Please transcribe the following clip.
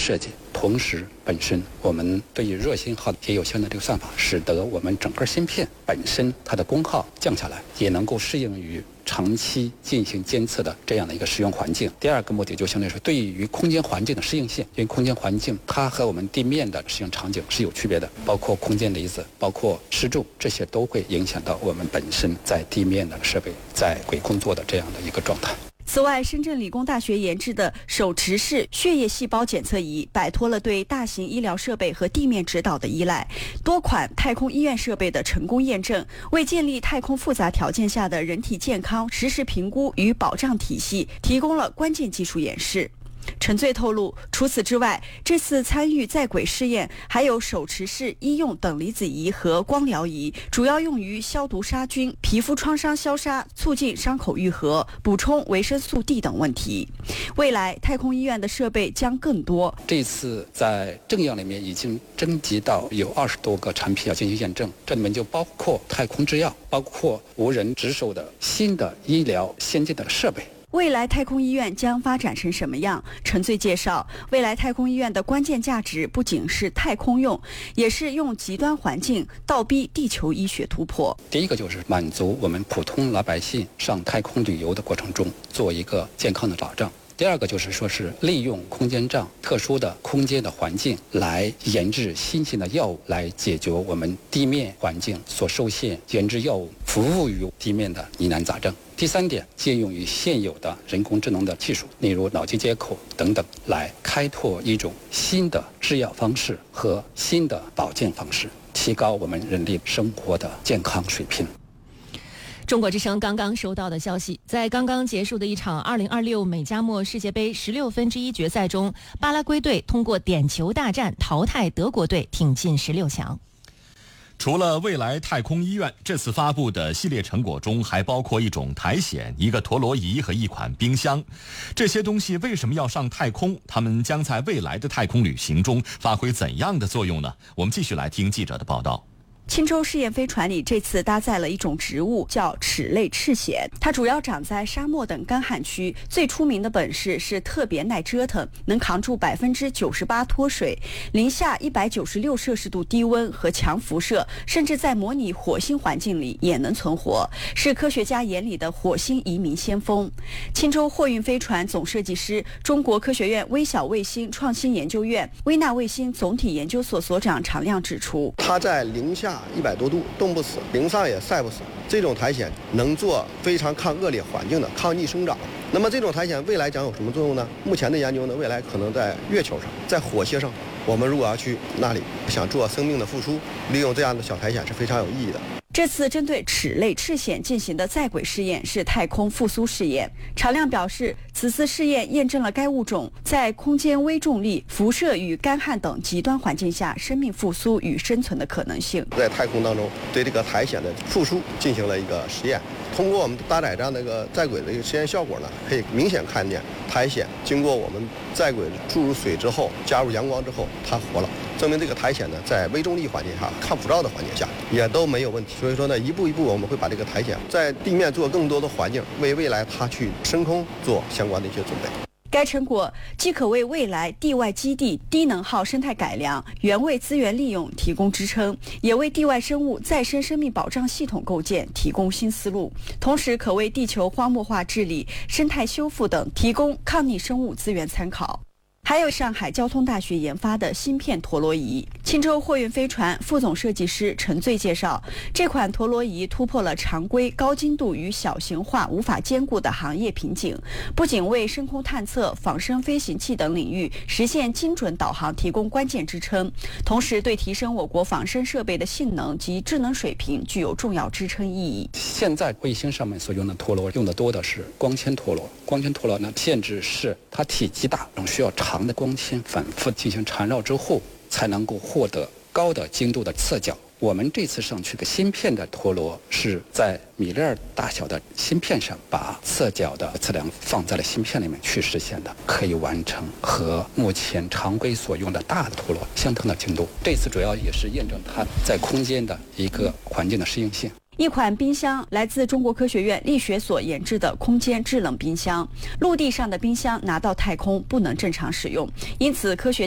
设计，同时本身我们对于热信号也有相应的这个算法，使得我们整个芯片本身它的功耗降下来，也能够适应于长期进行监测的这样的一个使用环境。第二个目的就相对来说对于空间环境的适应性，因为空间环境它和我们地面的适应场景是有区别的，包括空间离子，包括湿度，这些都会影响到我们本身在地面的设备在轨工作的这样的一个状态。 此外，深圳理工大学研制的手持式血液细胞检测仪摆脱了对大型医疗设备和地面指导的依赖，多款太空医院设备的成功验证，为建立太空复杂条件下的人体健康实时评估与保障体系提供了关键技术演示。陈醉透露，除此之外，这次参与在轨试验还有手持式医用等离子仪和光疗仪，主要用于消毒杀菌、皮肤创伤消杀、促进伤口愈合、补充维生素 D 等问题。未来太空医院的设备将更多。 这次在政样里面已经征集到有20多个产品要进行验证，这里面就包括太空制药，包括无人值守的新的医疗先进的设备。 未来太空医院将发展成什么样？陈醉介绍，未来太空医院的关键价值不仅是太空用，也是用极端环境倒逼地球医学突破。 第一个就是满足我们普通老百姓上太空旅游的过程中做一个健康的保障。第二个就是说是利用空间站特殊的空间的环境来研制新型的药物，来解决我们地面环境所受限研制药物服务于地面的疑难杂症。第三点，借用于现有的人工智能的技术，例如脑机接口等等，来开拓一种新的制药方式和新的保健方式，提高我们人类生活的健康水平。 中国之声刚刚收到的消息，在刚刚结束的一场2026美加墨世界杯16分之一决赛中，巴拉圭队通过点球大战淘汰德国队，挺进16强。 除了未来太空医院，这次发布的系列成果中还包括一种苔藓、一个陀螺仪和一款冰箱。这些东西为什么要上太空？它们将在未来的太空旅行中发挥怎样的作用呢？我们继续来听记者的报道。 钦州试验飞船里这次搭载了一种植物，叫齿类赤藓，它主要长在沙漠等干旱区，最出名的本事是特别耐折腾，能扛住98%脱水，零下196摄氏度低温和强辐射，甚至在模拟火星环境里也能存活，是科学家眼里的火星移民先锋。钦州货运飞船总设计师、中国科学院微小卫星创新研究院微纳卫星总体研究所所长常亮指出， 它在零下100多度冻不死，零上也晒不死，这种苔藓能做非常抗恶劣环境的抗逆生长。那么这种苔藓未来将有什么作用呢？目前的研究呢，未来可能在月球上，在火星上，我们如果要去那里想做生命的复苏，利用这样的小苔藓是非常有意义的。 这次针对齿类赤藓进行的在轨试验是太空复苏试验。常亮表示，此次试验验证了该物种在空间微重力、辐射与干旱等极端环境下生命复苏与生存的可能性。 在太空当中，对这个苔藓的复苏进行了一个实验。通过我们搭载这样的一个在轨的一个实验效果呢，可以明显看见苔藓经过我们在轨注入水之后，加入阳光之后，它活了，证明这个苔藓呢在微重力环境下、抗辐照的环境下也都没有问题。所以说呢，一步一步我们会把这个苔藓在地面做更多的环境，为未来它去升空做相关的一些准备。 该成果既可为未来地外基地低能耗生态改良、原位资源利用提供支撑，也为地外生物再生生命保障系统构建提供新思路，同时可为地球荒漠化治理、生态修复等提供抗逆生物资源参考。还有上海交通大学研发的芯片陀螺仪。钦州货运飞船副总设计师陈醉介绍，这款陀螺仪突破了常规高精度与小型化无法兼顾的行业瓶颈，不仅为深空探测、仿生飞行器等领域实现精准导航提供关键支撑，同时对提升我国仿生设备的性能及智能水平具有重要支撑意义。 现在卫星上面所用的陀螺用的多的是光纤陀螺，光纤陀螺呢限制是它体积大，需要长的光纤反复进行缠绕之后，才能够获得高的精度的测角。我们这次上去的芯片的陀螺是在米粒大小的芯片上，把测角的测量放在了芯片里面去实现的，可以完成和目前常规所用的大的陀螺相同的精度。这次主要也是验证它在空间的一个环境的适应性。 一款冰箱来自中国科学院力学所研制的空间制冷冰箱，陆地上的冰箱拿到太空不能正常使用，因此科学